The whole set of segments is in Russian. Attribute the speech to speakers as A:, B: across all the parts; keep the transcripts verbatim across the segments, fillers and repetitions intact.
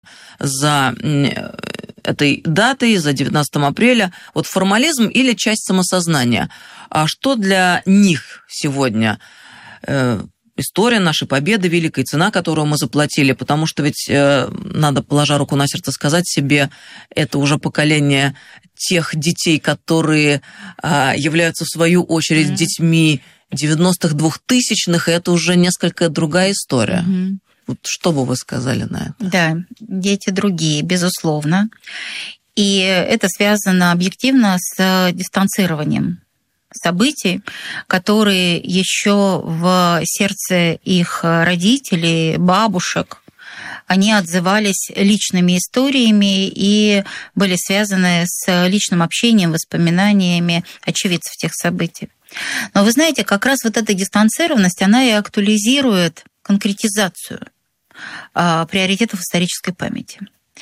A: за этой датой, за девятнадцатым апреля, вот формализм или часть самосознания. А что для них сегодня э, история нашей победы, великая цена, которую мы заплатили? Потому что ведь, э, надо, положа руку на сердце, сказать себе, это уже поколение тех детей, которые э, являются, в свою очередь, mm-hmm. детьми девяностых, двухтысячных, и это уже несколько другая история. Mm-hmm. Вот что бы вы сказали на это?
B: Да, дети другие, безусловно. И это связано объективно с дистанцированием событий, которые еще в сердце их родителей, бабушек, они отзывались личными историями и были связаны с личным общением, воспоминаниями очевидцев тех событий. Но вы знаете, как раз вот эта дистанцированность, она и актуализирует конкретизацию а, приоритетов исторической памяти.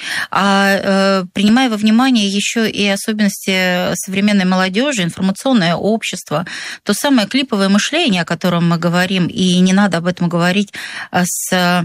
B: А принимая во внимание еще и особенности современной молодежи, информационное общество, то самое клиповое мышление, о котором мы говорим, и не надо об этом говорить с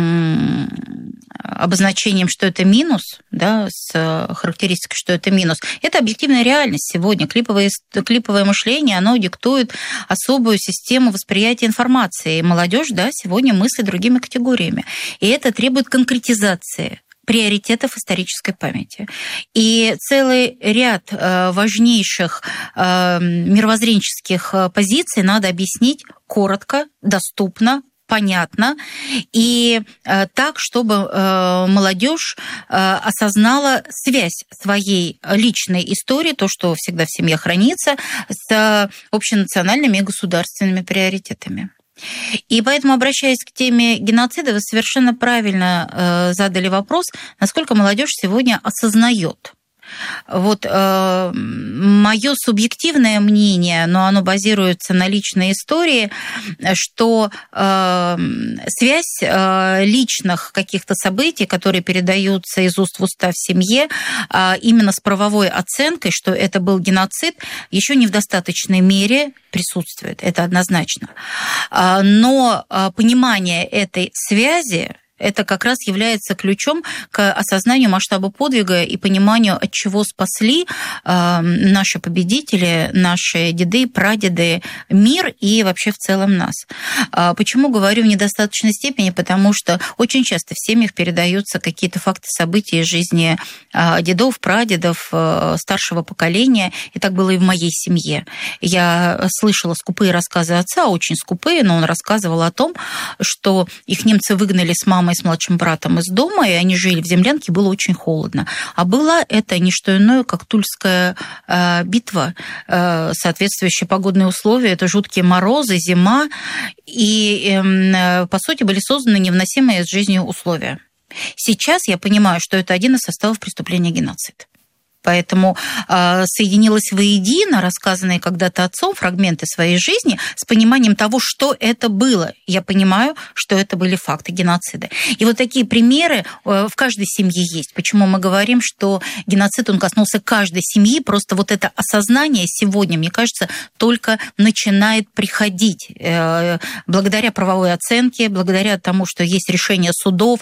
B: обозначением, что это минус, да, с характеристикой, что это минус, это объективная реальность сегодня. Клиповое, клиповое мышление, оно диктует особую систему восприятия информации. И молодежь, да, сегодня мыслит другими категориями. И это требует конкретизации приоритетов исторической памяти. И целый ряд важнейших мировоззренческих позиций надо объяснить коротко, доступно, понятно, и так, чтобы молодежь осознала связь своей личной истории, то, что всегда в семье хранится, с общенациональными и государственными приоритетами. И поэтому, обращаясь к теме геноцида, вы совершенно правильно задали вопрос, насколько молодежь сегодня осознает. Вот э, мое субъективное мнение, но оно базируется на личной истории, что э, связь э, личных каких-то событий, которые передаются из уст в уста в семье, э, именно с правовой оценкой, что это был геноцид, еще не в достаточной мере присутствует, это однозначно. Э, но э, понимание этой связи, это как раз является ключом к осознанию масштаба подвига и пониманию, от чего спасли наши победители, наши деды, прадеды, мир и вообще в целом нас. Почему говорю в недостаточной степени? Потому что очень часто в семьях передаются какие-то факты, события из жизни дедов, прадедов, старшего поколения. И так было и в моей семье. Я слышала скупые рассказы отца, очень скупые, но он рассказывал о том, что их немцы выгнали с мамой и с младшим братом из дома, и они жили в землянке, было очень холодно. А было это не что иное, как Тульская э, битва, э, соответствующие погодные условия, это жуткие морозы, зима, и, э, по сути, были созданы невыносимые с жизнью условия. Сейчас я понимаю, что это один из составов преступления геноцид. Поэтому э, соединилось воедино рассказанные когда-то отцом фрагменты своей жизни с пониманием того, что это было. Я понимаю, что это были факты геноцида. И вот такие примеры э, в каждой семье есть. Почему мы говорим, что геноцид, он коснулся каждой семьи, просто вот это осознание сегодня, мне кажется, только начинает приходить. Э, благодаря правовой оценке, благодаря тому, что есть решения судов,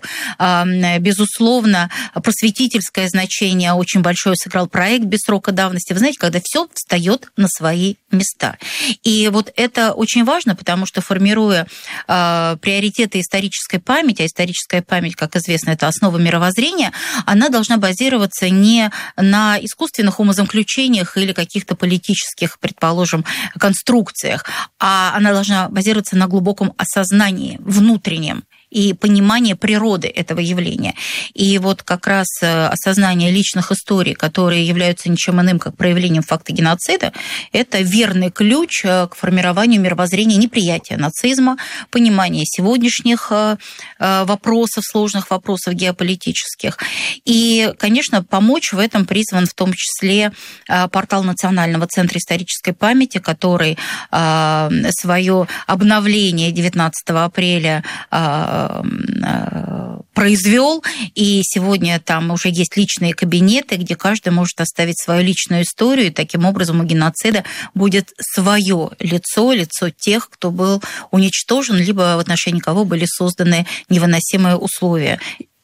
B: э, безусловно, просветительское значение очень большое сыграл проект без срока давности. Вы знаете, когда все встает на свои места. И вот это очень важно, потому что, формируя э, приоритеты исторической памяти, а историческая память, как известно, это основа мировоззрения, она должна базироваться не на искусственных умозаключениях или каких-то политических, предположим, конструкциях, а она должна базироваться на глубоком осознании внутреннем и понимание природы этого явления. И вот как раз осознание личных историй, которые являются ничем иным, как проявлением факта геноцида, это верный ключ к формированию мировоззрения неприятия нацизма, понимания сегодняшних вопросов, сложных вопросов геополитических. И, конечно, помочь в этом призван в том числе портал Национального центра исторической памяти, который свое обновление девятнадцатого апреля произвел, и сегодня там уже есть личные кабинеты, где каждый может оставить свою личную историю, и таким образом у геноцида будет свое лицо, лицо тех, кто был уничтожен, либо в отношении кого были созданы невыносимые условия.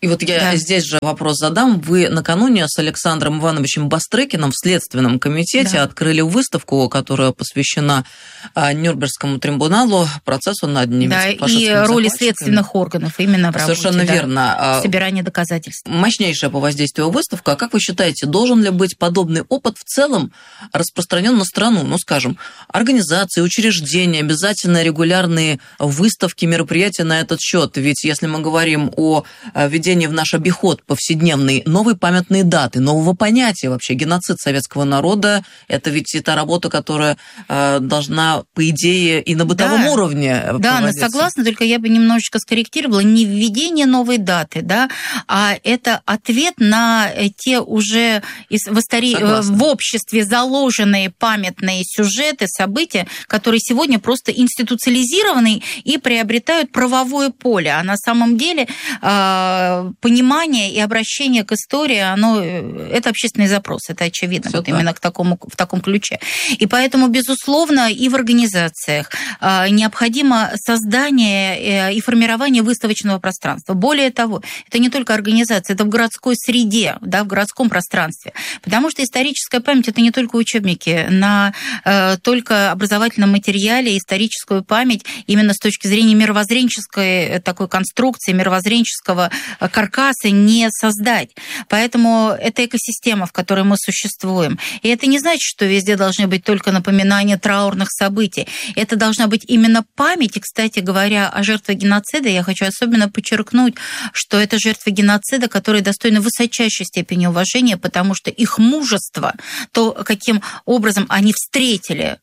A: И вот я да. здесь же вопрос задам. Вы накануне с Александром Ивановичем Бастрыкиным в Следственном комитете да. открыли выставку, которая посвящена Нюрнбергскому трибуналу, процессу над немецким
B: да, и роли следственных органов именно в работе.
A: Совершенно
B: да,
A: верно.
B: Собирание доказательств.
A: Мощнейшая по воздействию выставка. А как вы считаете, должен ли быть подобный опыт в целом распространен на страну? Ну, скажем, организации, учреждения, обязательно регулярные выставки, мероприятия на этот счет. Ведь если мы говорим о ведении в наш обиход повседневный новые памятные даты, нового понятия вообще. Геноцид советского народа – это ведь та работа, которая э, должна, по идее, и на бытовом да. уровне
B: Да, она согласна, только я бы немножечко скорректировала. Не введение новой даты, да, а это ответ на те уже в, истори... в обществе заложенные памятные сюжеты, события, которые сегодня просто институциализированы и приобретают правовое поле. А на самом деле э, понимание и обращение к истории, оно, это общественный запрос, это очевидно, Всё вот так. именно к такому, в таком ключе. И поэтому, безусловно, и в организациях необходимо создание и формирование выставочного пространства. Более того, это не только организация, это в городской среде, да, в городском пространстве. Потому что историческая память – это не только учебники. На только образовательном материале историческую память именно с точки зрения мировоззренческой такой конструкции, мировоззренческого каркаса не создать. Поэтому это экосистема, в которой мы существуем. И это не значит, что везде должны быть только напоминания траурных событий. Это должна быть именно память. И, кстати говоря, о жертвах геноцида я хочу особенно подчеркнуть, что это жертвы геноцида, которые достойны высочайшей степени уважения, потому что их мужество, то, каким образом они встретили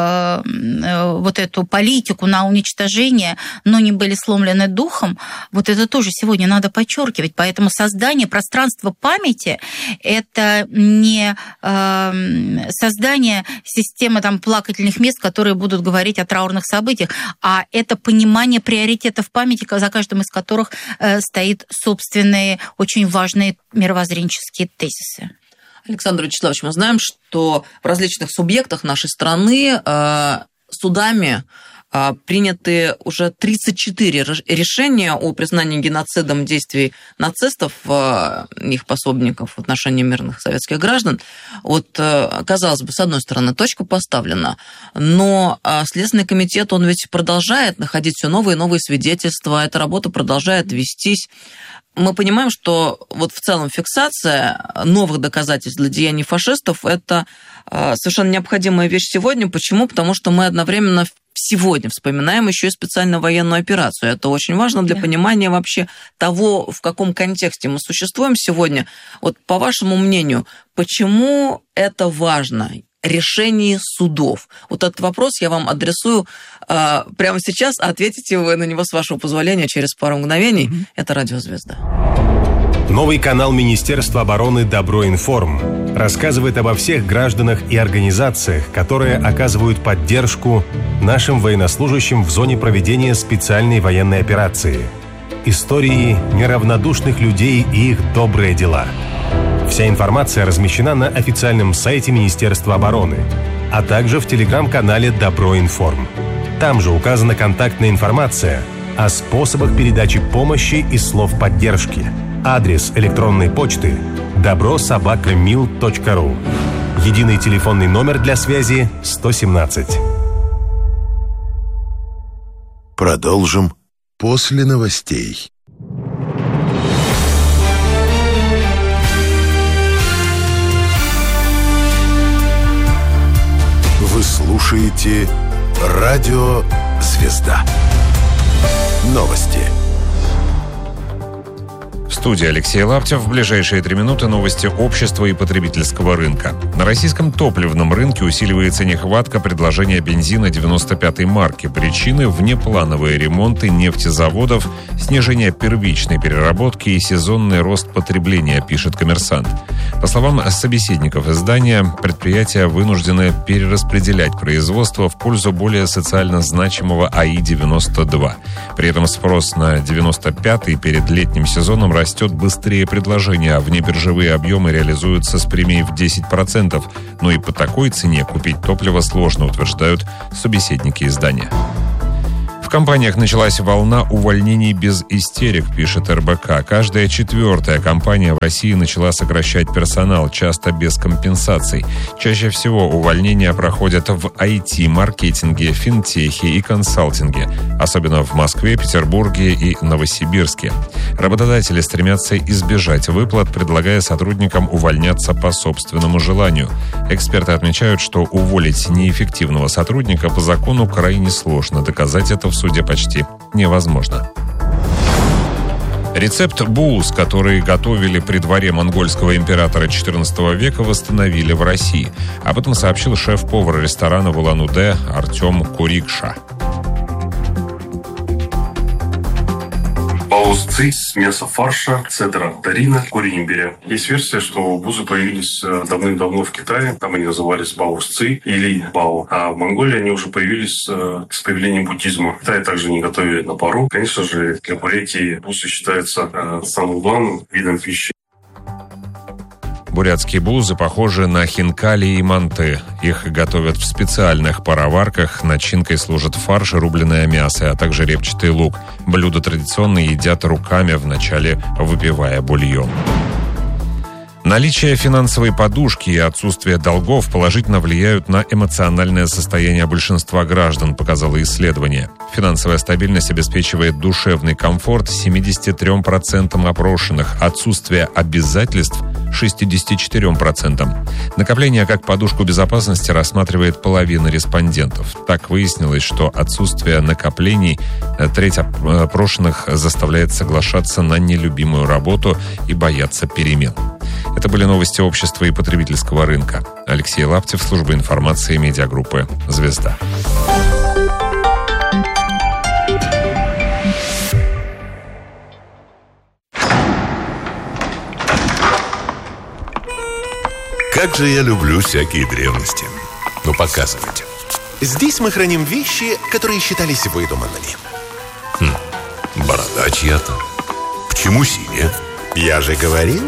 B: вот эту политику на уничтожение, но не были сломлены духом, вот это тоже сегодня надо подчеркивать. Поэтому создание пространства памяти – это не создание системы там, плакательных мест, которые будут говорить о траурных событиях, а это понимание приоритетов памяти, за каждым из которых стоит собственные очень важные мировоззренческие тезисы.
A: Александр Вячеславович, мы знаем, что в различных субъектах нашей страны э, судами э, приняты уже тридцать четыре решения о признании геноцидом действий нацистов, э, их пособников в отношении мирных советских граждан. Вот, э, казалось бы, с одной стороны, точка поставлена, но э, Следственный комитет, он ведь продолжает находить все новые и новые свидетельства, эта работа продолжает вестись. Мы понимаем, что вот в целом фиксация новых доказательств для деяний фашистов – это совершенно необходимая вещь сегодня. Почему? Потому что мы одновременно сегодня вспоминаем еще и специальную военную операцию. Это очень важно для да. понимания вообще того, в каком контексте мы существуем сегодня. Вот по вашему мнению, почему это важно? Решении судов. Вот этот вопрос я вам адресую э, прямо сейчас, а ответите вы на него, с вашего позволения, через пару мгновений. Mm-hmm. Это «Радио Звезда».
C: Новый канал Министерства обороны «Доброинформ» рассказывает обо всех гражданах и организациях, которые оказывают поддержку нашим военнослужащим в зоне проведения специальной военной операции. Истории неравнодушных людей и их добрые дела. Вся информация размещена на официальном сайте Министерства обороны, а также в телеграм-канале «Доброинформ». Там же указана контактная информация о способах передачи помощи и слов поддержки. Адрес электронной почты добро собака мил точка ру. Единый телефонный номер для связи сто семнадцать.
D: Продолжим после новостей. Вы слушаете «Радио Звезда». Новости.
E: В студии Алексей Лаптев. В ближайшие три минуты новости общества и потребительского рынка. На российском топливном рынке усиливается нехватка предложения бензина девяносто пятой марки. Причины – внеплановые ремонты нефтезаводов, снижение первичной переработки и сезонный рост потребления, пишет «Коммерсант». По словам собеседников издания, предприятия вынуждены перераспределять производство в пользу более социально значимого АИ девяносто два. При этом спрос на девяносто пятый перед летним сезоном растет быстрее предложения, а внебиржевые объемы реализуются с премией в десять процентов. Но и по такой цене купить топливо сложно, утверждают собеседники издания. В компаниях началась волна увольнений без истерик, пишет эр бэ ка. Каждая четвертая компания в России начала сокращать персонал, часто без компенсаций. Чаще всего увольнения проходят в ай ти, маркетинге, финтехе и консалтинге, особенно в Москве, Петербурге и Новосибирске. Работодатели стремятся избежать выплат, предлагая сотрудникам увольняться по собственному желанию. Эксперты отмечают, что уволить неэффективного сотрудника по закону крайне сложно. Доказать это в суде почти невозможно. Рецепт буус, который готовили при дворе монгольского императора четырнадцатого века, восстановили в России. Об этом сообщил шеф-повар ресторана в Улан-Удэ Артем Курикша.
F: Баус-ци с мяса фарша, цедра тарина, корень имбиря. Есть версия, что бузы появились давным-давно в Китае. Там они назывались баус-ци или бао. А в Монголии они уже появились с появлением буддизма. В Китае также не готовили на пару. Конечно же, для Бурятии бузы считаются самым главным видом пищи.
E: Бурятские бузы похожи на хинкали и манты. Их готовят в специальных пароварках. Начинкой служат фарш и рубленое мясо, а также репчатый лук. Блюда традиционно едят руками, вначале выпивая бульон. Наличие финансовой подушки и отсутствие долгов положительно влияют на эмоциональное состояние большинства граждан, показало исследование. Финансовая стабильность обеспечивает душевный комфорт семьдесят три процента опрошенных, отсутствие обязательств – шестьдесят четыре процента. Накопление как подушку безопасности рассматривает половина респондентов. Так выяснилось, что отсутствие накоплений треть опрошенных заставляет соглашаться на нелюбимую работу и бояться перемен. Это были новости общества и потребительского рынка. Алексей Лаптев, служба информации медиагруппы «Звезда».
D: Как же я люблю всякие древности. Ну, показывайте.
G: Здесь мы храним вещи, которые считались выдуманными.
D: Хм, борода чья-то. Почему синяя?
G: Я же говорил.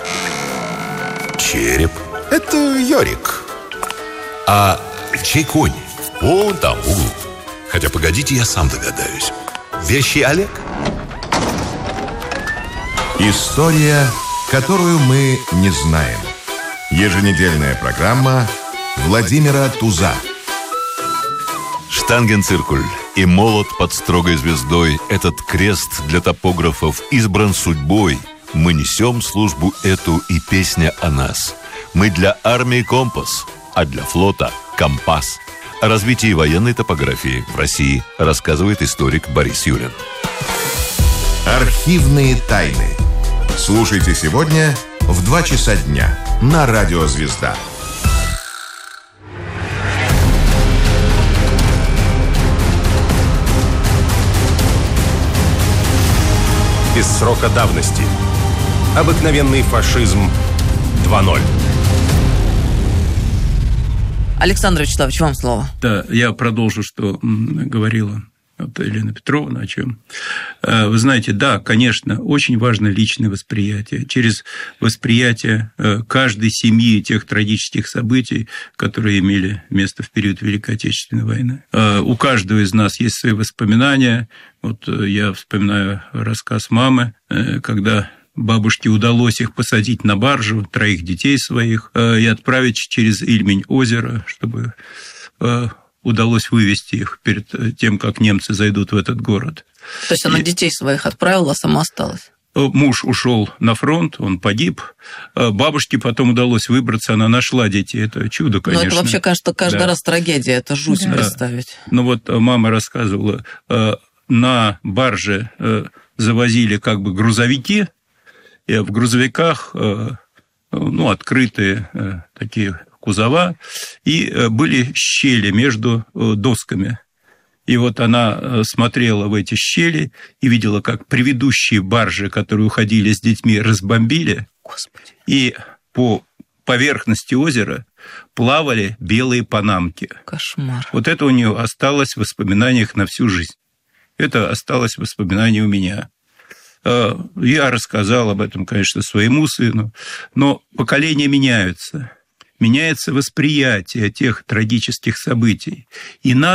D: Череп.
G: Это Йорик.
D: А чей конь? Вон там, в углу. Хотя, погодите, я сам догадаюсь.
G: Вещи Олег?
H: История, которую мы не знаем. Еженедельная программа Владимира Туза.
D: Штангенциркуль и молот под строгой звездой. Этот крест для топографов избран судьбой. Мы несем службу эту, и песня о нас. Мы для армии компас, а для флота компас. О развитии военной топографии в России рассказывает историк Борис Юрин.
H: Архивные тайны. Слушайте сегодня в два часа дня на Радио Звезда.
C: Без срока давности. Обыкновенный фашизм два ноль.
A: Александр Вячеславович, вам слово.
I: Да, я продолжу, что говорила вот Елена Петровна, о чем. Вы знаете, да, конечно, очень важно личное восприятие. Через восприятие каждой семьи тех трагических событий, которые имели место в период Великой Отечественной войны. У каждого из нас есть свои воспоминания. Вот я вспоминаю рассказ мамы, когда бабушке удалось их посадить на баржу, троих детей своих, и отправить через Ильмень озеро, чтобы удалось вывести их перед тем, как немцы зайдут в этот город.
A: То есть она и... детей своих отправила, а сама осталась?
I: Муж ушел на фронт, он погиб. Бабушке потом удалось выбраться, она нашла детей. Это чудо, конечно.
A: Но это вообще, кажется, каждый да. раз трагедия, это жуть да. представить.
I: Ну вот мама рассказывала, на барже завозили как бы грузовики, и в грузовиках ну, открытые такие кузова, и были щели между досками. И вот она смотрела в эти щели и видела, как предыдущие баржи, которые уходили с детьми, разбомбили. Господи. И по поверхности озера плавали белые панамки.
A: Кошмар.
I: Вот это у нее осталось в воспоминаниях на всю жизнь. Это осталось в воспоминании у меня. Я рассказал об этом, конечно, своему сыну, но поколения меняются. Меняется восприятие тех трагических событий. И надо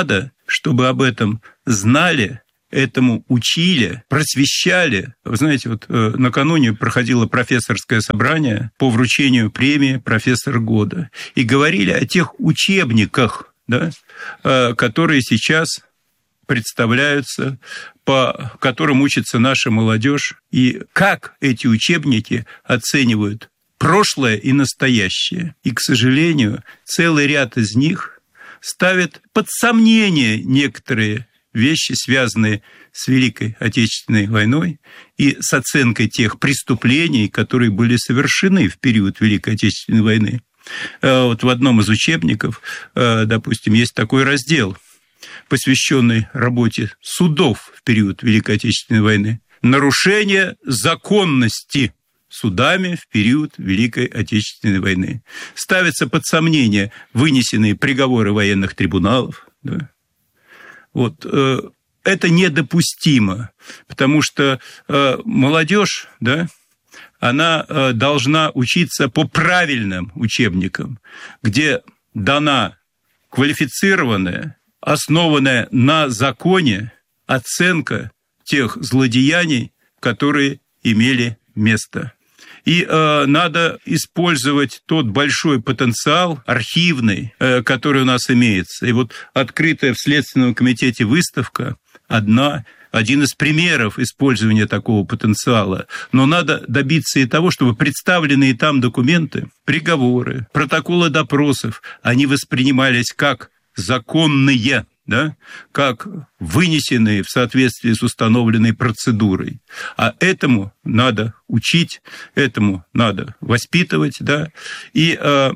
I: чтобы об этом знали, этому учили, просвещали. Вы знаете, вот э, накануне проходило профессорское собрание по вручению премии «Профессор года». И говорили о тех учебниках, да, э, которые сейчас представляются, по которым учится наша молодежь, и как эти учебники оценивают прошлое и настоящее. И, к сожалению, целый ряд из них ставит под сомнение некоторые вещи, связанные с Великой Отечественной войной и с оценкой тех преступлений, которые были совершены в период Великой Отечественной войны. Вот в одном из учебников, допустим, есть такой раздел, посвященный работе судов в период Великой Отечественной войны. Нарушение законности судами в период Великой Отечественной войны. Ставятся под сомнение вынесенные приговоры военных трибуналов. Да. Вот, э, это недопустимо, потому что э, молодежь, да, она э, должна учиться по правильным учебникам, где дана квалифицированная, основанная на законе оценка тех злодеяний, которые имели место. И э, надо использовать тот большой потенциал архивный, э, который у нас имеется. И вот открытая в Следственном комитете выставка одна, один из примеров использования такого потенциала. Но надо добиться и того, чтобы представленные там документы, приговоры, протоколы допросов, они воспринимались как законные, да, как вынесенные в соответствии с установленной процедурой. А этому надо учить, этому надо воспитывать, да. И, э,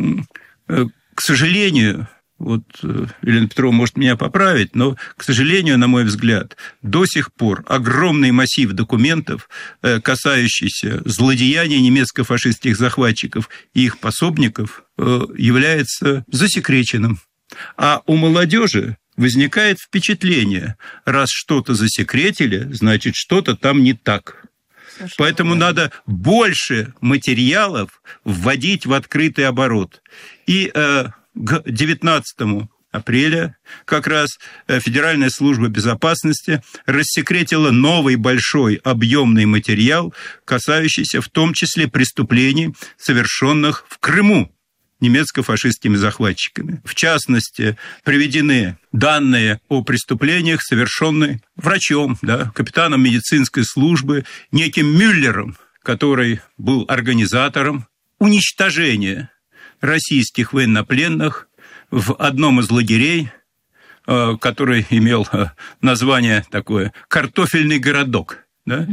I: э, к сожалению, вот Елена Петровна может меня поправить, но, к сожалению, на мой взгляд, до сих пор огромный массив документов, э, касающийся злодеяний немецко-фашистских захватчиков и их пособников, э, является засекреченным. А у молодежи возникает впечатление, раз что-то засекретили, значит, что-то там не так. Совершенно Поэтому правильно. Надо больше материалов вводить в открытый оборот. И э, к девятнадцатому апреля как раз Федеральная служба безопасности рассекретила новый большой объемный материал, касающийся в том числе преступлений, совершенных в Крыму немецко-фашистскими захватчиками. В частности, приведены данные о преступлениях, совершенных врачом, да, капитаном медицинской службы, неким Мюллером, который был организатором уничтожения российских военнопленных в одном из лагерей, который имел название такое «Картофельный городок», да,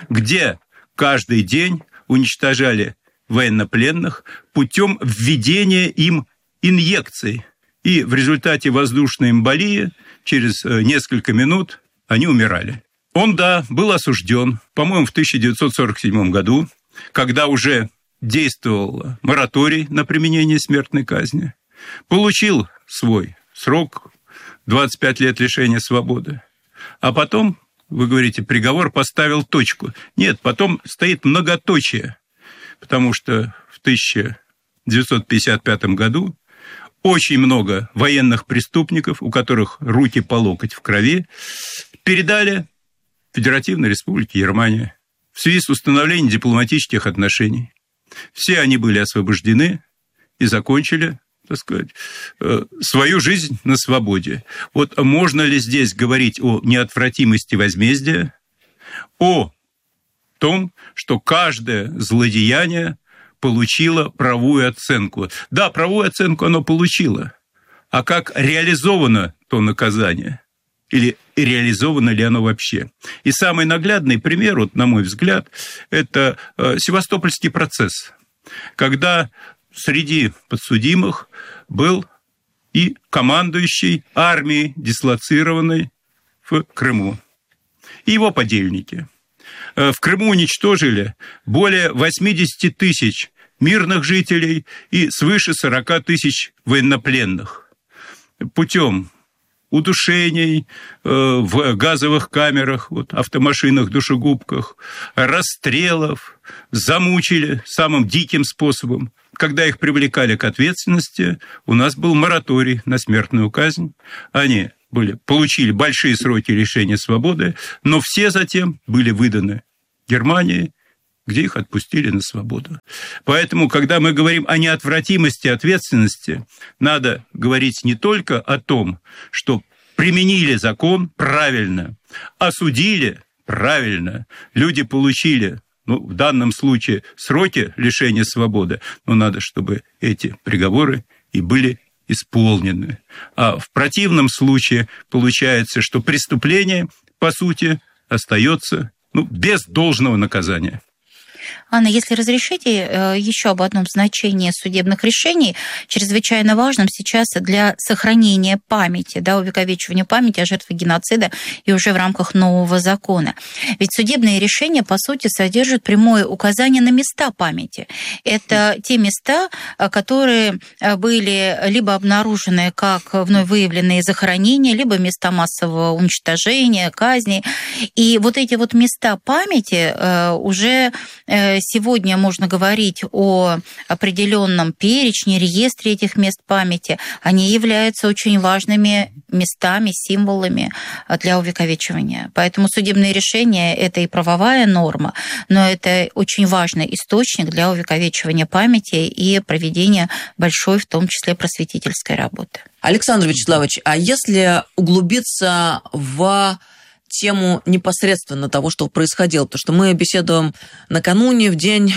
I: где каждый день уничтожали военнопленных путем введения им инъекций. И в результате воздушной эмболии через несколько минут они умирали. Он, да, был осужден, по-моему, в тысяча девятьсот сорок седьмом году, когда уже действовал мораторий на применение смертной казни, получил свой срок, двадцать пять лет лишения свободы. А потом, вы говорите, приговор поставил точку. Нет, потом стоит многоточие. Потому что в тысяча девятьсот пятьдесят пятом году очень много военных преступников, у которых руки по локоть в крови, передали Федеративной Республике Германия в связи с установлением дипломатических отношений. Все они были освобождены и закончили, так сказать, свою жизнь на свободе. Вот можно ли здесь говорить о неотвратимости возмездия, о том, что каждое злодеяние получило правовую оценку? Да, правовую оценку оно получило. А как реализовано то наказание? Или реализовано ли оно вообще? И самый наглядный пример, вот, на мой взгляд, это Севастопольский процесс, когда среди подсудимых был и командующий армией, дислоцированной в Крыму, и его подельники. В Крыму уничтожили более восемьдесят тысяч мирных жителей и свыше сорок тысяч военнопленных путем удушений в газовых камерах, вот, автомашинах, душегубках, расстрелов, замучили самым диким способом. Когда их привлекали к ответственности, у нас был мораторий на смертную казнь. Они были, получили большие сроки лишения свободы, но все затем были выданы Германии, где их отпустили на свободу. Поэтому, когда мы говорим о неотвратимости ответственности, надо говорить не только о том, что применили закон правильно, осудили правильно, люди получили, ну, в данном случае, сроки лишения свободы, но надо, чтобы эти приговоры и были исполнены. А в противном случае получается, что преступление, по сути, остается, ну, без должного наказания.
B: Анна, если разрешите, еще об одном значении судебных решений, чрезвычайно важном сейчас для сохранения памяти, да, увековечивания памяти о жертвах геноцида и уже в рамках нового закона. Ведь судебные решения, по сути, содержат прямое указание на места памяти. Это те места, которые были либо обнаружены как вновь выявленные захоронения, либо места массового уничтожения, казни. И вот эти вот места памяти уже сегодня можно говорить о определенном перечне, реестре этих мест памяти. Они являются очень важными местами, символами для увековечивания. Поэтому судебные решения – это и правовая норма, но это очень важный источник для увековечивания памяти и проведения большой, в том числе, просветительской работы.
A: Александр Вячеславович, а если углубиться в тему непосредственно того, что происходило, потому что мы беседуем накануне, в День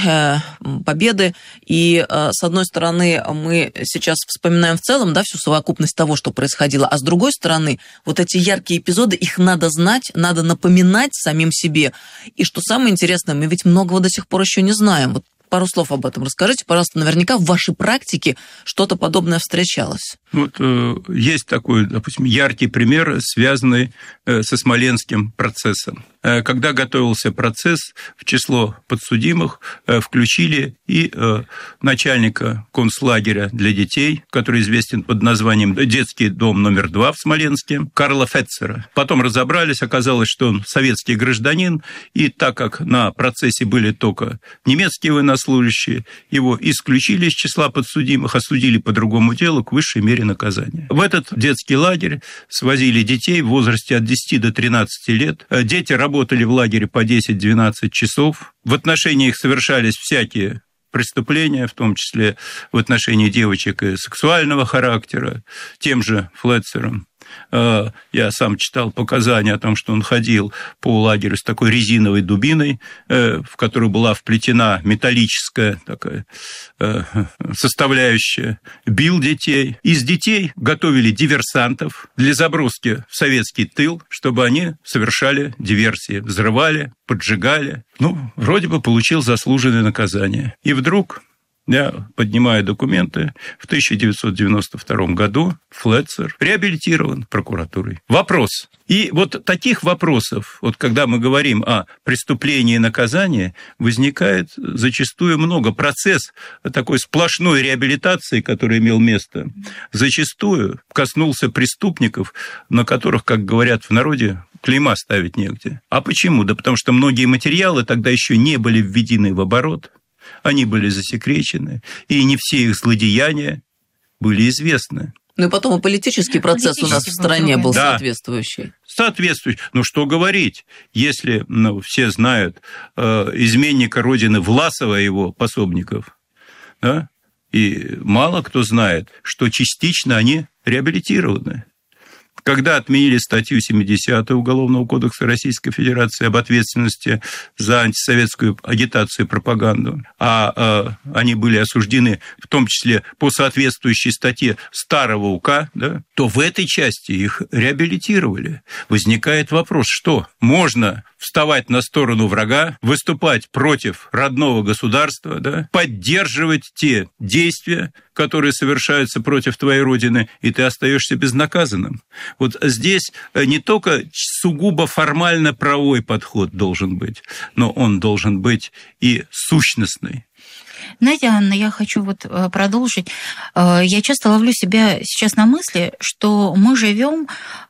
A: Победы, и, с одной стороны, мы сейчас вспоминаем в целом, да, всю совокупность того, что происходило, а с другой стороны, вот эти яркие эпизоды, их надо знать, надо напоминать самим себе, и что самое интересное, мы ведь многого до сих пор еще не знаем. Вот пару слов об этом расскажите, пожалуйста, наверняка в вашей практике что-то подобное встречалось.
I: Вот э, есть такой, допустим, яркий пример, связанный э, со Смоленским процессом. Э, когда готовился процесс, в число подсудимых э, включили и э, начальника концлагеря для детей, который известен под названием «Детский дом номер два» в Смоленске, Карла Фетцера. Потом разобрались, оказалось, что он советский гражданин, и так как на процессе были только немецкие военнослужащие, его исключили из числа подсудимых, осудили по другому делу к высшей мере наказания. В этот детский лагерь свозили детей в возрасте от десяти до тринадцати лет. Дети работали в лагере по десять-двенадцать часов. В отношении их совершались всякие преступления, в том числе в отношении девочек и сексуального характера, тем же Флетцером. Я сам читал показания о том, что он ходил по лагерю с такой резиновой дубиной, в которую была вплетена металлическая такая составляющая, бил детей. Из детей готовили диверсантов для заброски в советский тыл, чтобы они совершали диверсии, взрывали, поджигали. Ну, вроде бы получил заслуженное наказание. И вдруг... Я поднимаю документы. В тысяча девятьсот девяносто втором году Флетцер реабилитирован прокуратурой. Вопрос. И вот таких вопросов, вот когда мы говорим о преступлении и наказании, возникает зачастую много. Процесс такой сплошной реабилитации, который имел место, зачастую коснулся преступников, на которых, как говорят в народе, клейма ставить негде. А почему? Да потому что многие материалы тогда еще не были введены в оборот. Они были засекречены, и не все их злодеяния были известны.
A: Ну и потом и политический процесс политический у нас в стране был
I: да,
A: соответствующий.
I: Соответствующий. Ну что говорить, если ну, все знают э, изменника Родины Власова и его пособников, да? И мало кто знает, что частично они реабилитированы. Когда отменили статью семидесятую Уголовного кодекса Российской Федерации об ответственности за антисоветскую агитацию и пропаганду, а, а они были осуждены в том числе по соответствующей статье старого УК, да, то в этой части их реабилитировали. Возникает вопрос, что можно вставать на сторону врага, выступать против родного государства, да, поддерживать те действия, которые совершаются против твоей родины, и ты остаешься безнаказанным. Вот здесь не только сугубо формально-правовой подход должен быть, но он должен быть и сущностный.
B: Знаете, Анна, я хочу вот продолжить. Я часто ловлю себя сейчас на мысли, что мы живем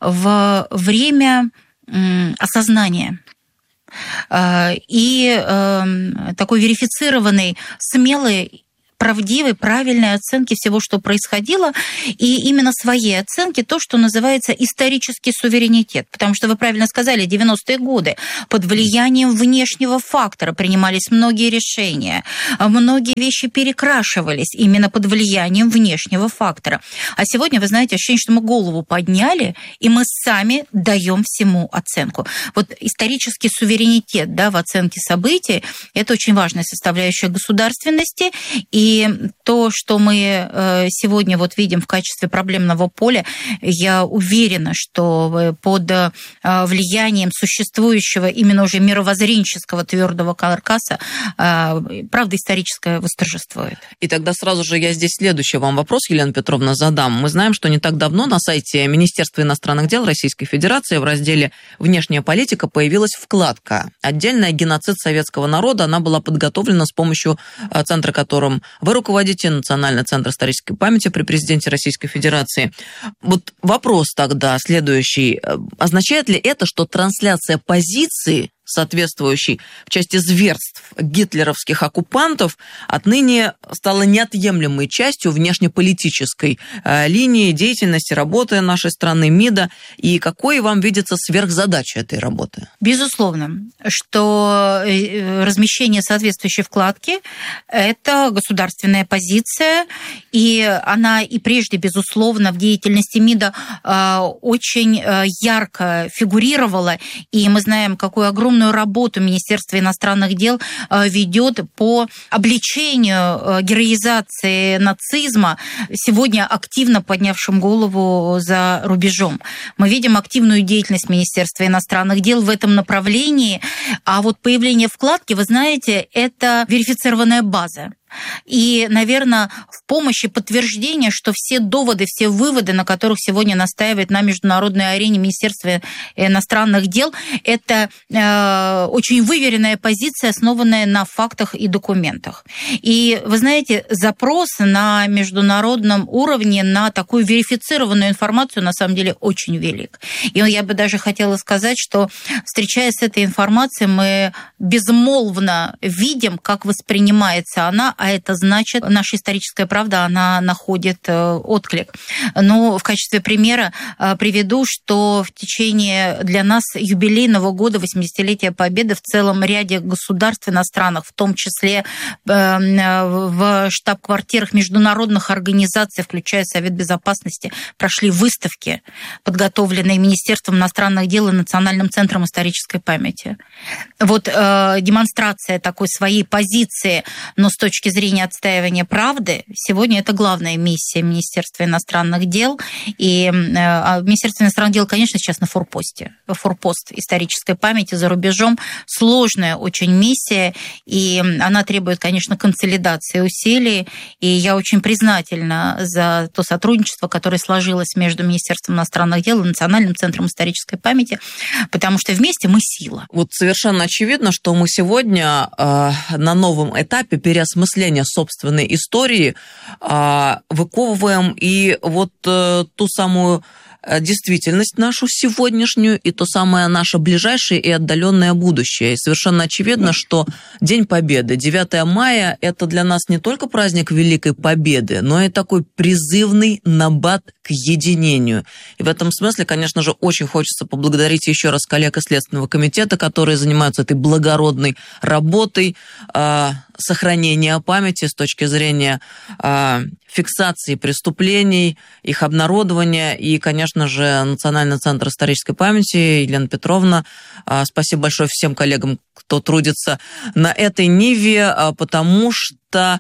B: в время осознания. И такой верифицированной, смелой правдивой, правильной оценки всего, что происходило, и именно своей оценки, то, что называется исторический суверенитет. Потому что вы правильно сказали, девяностые годы под влиянием внешнего фактора принимались многие решения, многие вещи перекрашивались именно под влиянием внешнего фактора. А сегодня, вы знаете, ощущение, что мы голову подняли, и мы сами даем всему оценку. Вот исторический суверенитет, да, в оценке событий – это очень важная составляющая государственности, и то, что мы сегодня вот видим в качестве проблемного поля, я уверена, что под влиянием существующего именно уже мировоззренческого твердого каркаса правда историческая восторжествует.
A: И тогда сразу же я здесь следующий вам вопрос, Елена Петровна, задам. Мы знаем, что не так давно на сайте Министерства иностранных дел Российской Федерации в разделе «Внешняя политика» появилась вкладка «Отдельная геноцид советского народа». Она была подготовлена с помощью центра, которым вы руководите, Национальный центр исторической памяти при президенте Российской Федерации. Вот вопрос тогда следующий. Означает ли это, что трансляция позиции, соответствующей в части зверств гитлеровских оккупантов, отныне стала неотъемлемой частью внешнеполитической линии деятельности, работы нашей страны, МИДа? И какой вам видится сверхзадача этой работы?
B: Безусловно, что размещение соответствующей вкладки – это государственная позиция, и она и прежде, безусловно, в деятельности МИДа очень ярко фигурировала, и мы знаем, какую огромную работу Министерство иностранных дел ведет по обличению героизации нацизма, сегодня активно поднявшим голову за рубежом. Мы видим активную деятельность Министерства иностранных дел в этом направлении, а вот появление вкладки, вы знаете, это верифицированная база. И, наверное, в помощи подтверждения, что все доводы, все выводы, на которых сегодня настаивает на международной арене Министерство иностранных дел, это э, очень выверенная позиция, основанная на фактах и документах. И, вы знаете, запрос на международном уровне на такую верифицированную информацию на самом деле очень велик. И я бы даже хотела сказать, что, встречаясь с этой информацией, мы безмолвно видим, как воспринимается она, а это значит, наша историческая правда, она находит отклик. Но в качестве примера приведу, что в течение для нас юбилейного года, восьмидесятилетия Победы, в целом ряде государств иностранных, в том числе в штаб-квартирах международных организаций, включая Совет Безопасности, прошли выставки, подготовленные Министерством иностранных дел и Национальным центром исторической памяти. Вот демонстрация такой своей позиции, но с точки зрения отстаивания правды, сегодня это главная миссия Министерства иностранных дел. И Министерство иностранных дел, конечно, сейчас на форпосте. Форпост исторической памяти за рубежом. Сложная очень миссия, и она требует, конечно, консолидации усилий. И я очень признательна за то сотрудничество, которое сложилось между Министерством иностранных дел и Национальным центром исторической памяти, потому что вместе мы сила.
A: Вот совершенно очевидно, что мы сегодня э, на новом этапе переосмысления собственной истории э, выковываем и вот э, ту самую действительность нашу сегодняшнюю и то самое наше ближайшее и отдаленное будущее. И совершенно очевидно, что День Победы, девятое мая, это для нас не только праздник Великой Победы, но и такой призывный набат к единению. И в этом смысле, конечно же, очень хочется поблагодарить еще раз коллег из Следственного комитета, которые занимаются этой благородной работой э, сохранения памяти с точки зрения э, фиксации преступлений, их обнародования и, конечно же, Национальный центр исторической памяти. Елена Петровна, спасибо большое всем коллегам, кто трудится на этой ниве, потому что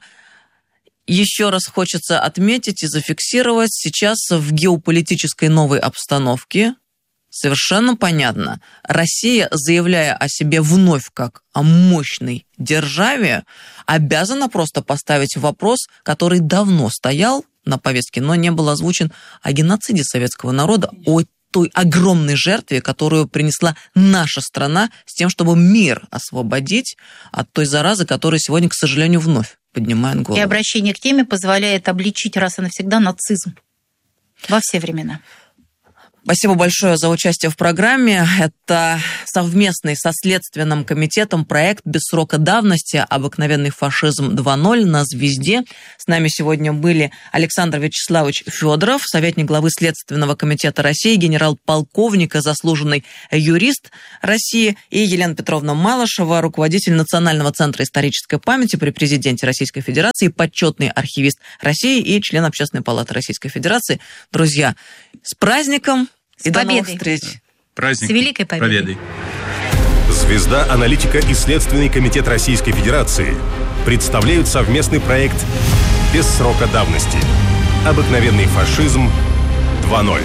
A: еще раз хочется отметить и зафиксировать, сейчас в геополитической новой обстановке совершенно понятно, Россия, заявляя о себе вновь как о мощной державе, обязана просто поставить вопрос, который давно стоял на повестке, но не был озвучен, о геноциде советского народа, о той огромной жертве, которую принесла наша страна с тем, чтобы мир освободить от той заразы, которая сегодня, к сожалению, вновь поднимает голову.
B: И обращение к теме позволяет обличить раз и навсегда нацизм во все времена.
A: Спасибо большое за участие в программе. Это совместный со Следственным комитетом проект «Без срока давности. Обыкновенный фашизм два ноль» на «Звезде». С нами сегодня были Александр Вячеславович Федоров, советник главы Следственного комитета России, генерал-полковник и заслуженный юрист России, и Елена Петровна Малышева, руководитель Национального центра исторической памяти при президенте Российской Федерации, почетный архивист России и член Общественной палаты Российской Федерации. Друзья, с праздником!
B: С
A: и
B: победой.
A: До новых встреч.
I: Праздник.
B: С великой победой.
I: победой.
C: «Звезда», аналитика и Следственный комитет Российской Федерации представляют совместный проект «Без срока давности. Обыкновенный фашизм два ноль».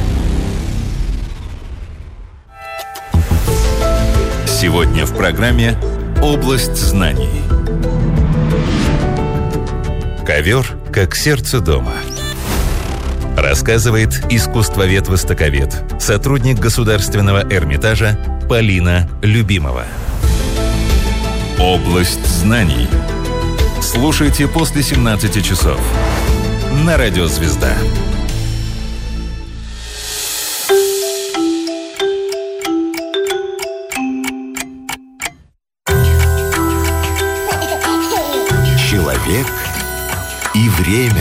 D: Сегодня в программе «Область знаний». Ковер как сердце дома. Рассказывает искусствовед-востоковед, сотрудник Государственного Эрмитажа Полина Любимова. Область знаний. Слушайте после семнадцати часов на радио «Звезда».
G: Человек и время.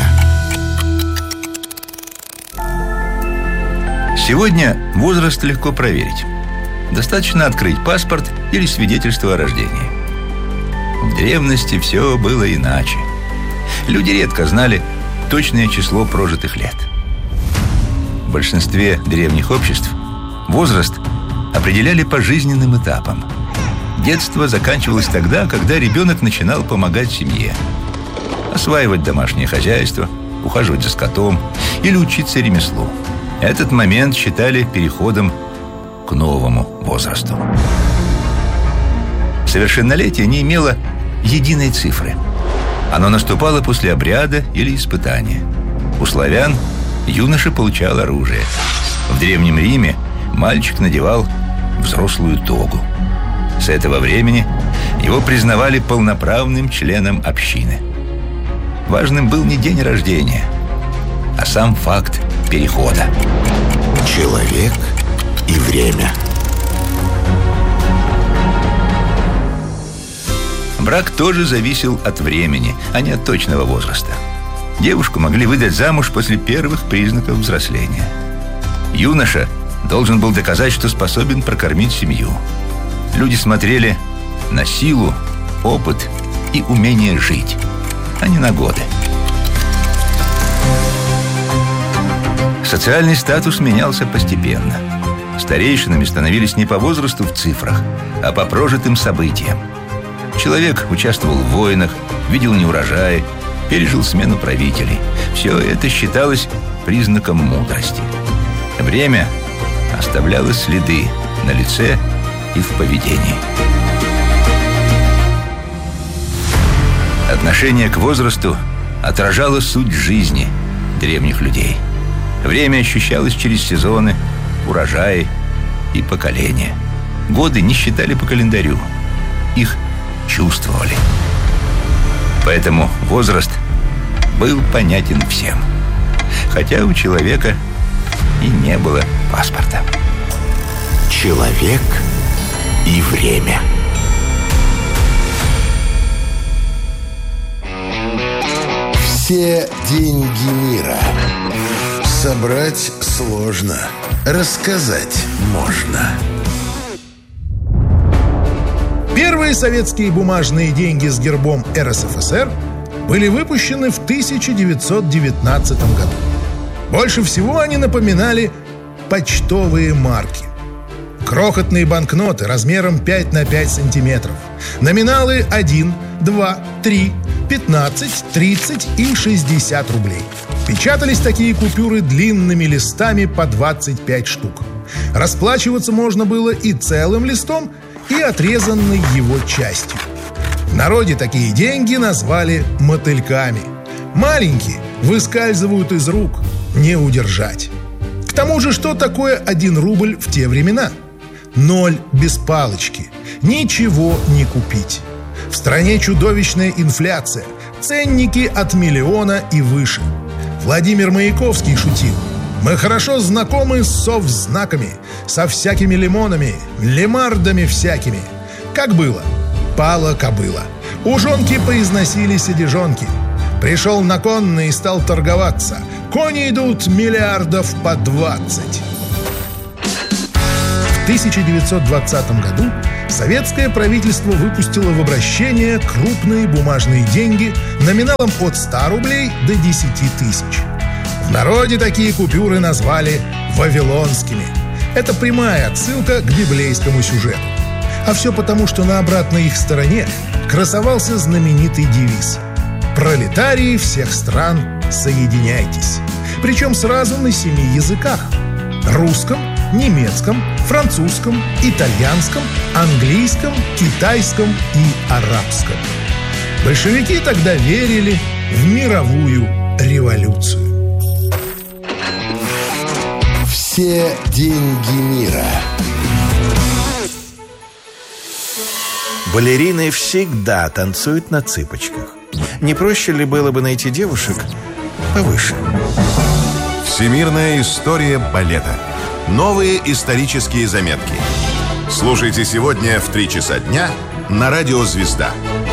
J: Сегодня возраст легко проверить. Достаточно открыть паспорт или свидетельство о рождении. В древности все было иначе. Люди редко знали точное число прожитых лет. В большинстве древних обществ возраст определяли по жизненным этапам. Детство заканчивалось тогда, когда ребенок начинал помогать семье, осваивать домашнее хозяйство, ухаживать за скотом или учиться ремеслу. Этот момент считали переходом к новому возрасту. Совершеннолетие не имело единой цифры. Оно наступало после обряда или испытания. У славян юноша получал оружие. В Древнем Риме мальчик надевал взрослую тогу. С этого времени его признавали полноправным членом общины. Важным был не день рождения, а сам факт перехода.
G: Человек и время.
J: Брак тоже зависел от времени, а не от точного возраста. Девушку могли выдать замуж после первых признаков взросления. Юноша должен был доказать, что способен прокормить семью. Люди смотрели на силу, опыт и умение жить, а не на годы. Социальный статус менялся постепенно. Старейшинами становились не по возрасту в цифрах, а по прожитым событиям. Человек участвовал в войнах, видел неурожаи, пережил смену правителей. Все это считалось признаком мудрости. Время оставляло следы на лице и в поведении. Отношение к возрасту отражало суть жизни древних людей. Время ощущалось через сезоны, урожаи и поколения. Годы не считали по календарю, их чувствовали. Поэтому возраст был понятен всем, хотя у человека и не было паспорта.
G: Человек и время. Все деньги мира собрать сложно, рассказать можно.
K: Первые советские бумажные деньги с гербом эр эс эф эс эр были выпущены в тысяча девятьсот девятнадцатом году. Больше всего они напоминали почтовые марки. Крохотные банкноты размером пять на пять сантиметров. Номиналы один, два, три, пятнадцать, тридцать и шестьдесят рублей. Печатались такие купюры длинными листами по двадцать пять штук. Расплачиваться можно было и целым листом, и отрезанной его частью. В народе такие деньги назвали мотыльками. Маленькие, выскальзывают из рук, не удержать. К тому же, что такое один рубль в те времена? Ноль без палочки. Ничего не купить. В стране чудовищная инфляция. Ценники от миллиона и выше. Владимир Маяковский шутил: Мы хорошо знакомы с совзнаками, со всякими лимонами, лимардами всякими. Как было? Пала кобыла. Ужонки поизносили седежонки. Пришел на конный и стал торговаться. Кони идут миллиардов по двадцать. В тысяча девятьсот двадцатом году советское правительство выпустило в обращение крупные бумажные деньги номиналом от ста рублей до десяти тысяч. В народе такие купюры назвали «вавилонскими». Это прямая отсылка к библейскому сюжету. А все потому, что на обратной их стороне красовался знаменитый девиз: «Пролетарии всех стран, соединяйтесь». Причем сразу на семи языках: русском, немецком, французском, итальянском, английском, китайском и арабском. Большевики тогда верили в мировую революцию.
G: Все деньги мира.
L: Балерины всегда танцуют на цыпочках. Не проще ли было бы найти девушек повыше?
H: Всемирная история балета. Новые исторические заметки. Слушайте сегодня в три часа дня на радио «Звезда».